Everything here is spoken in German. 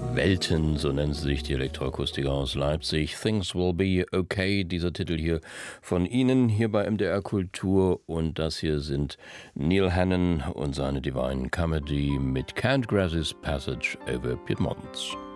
Welten, so nennen sie sich, die Elektroakustiker aus Leipzig. Things Will Be Okay, dieser Titel hier von Ihnen, hier bei MDR Kultur. Und das hier sind Neil Hannon und seine Divine Comedy mit Can't Grasses Passage over Piedmont.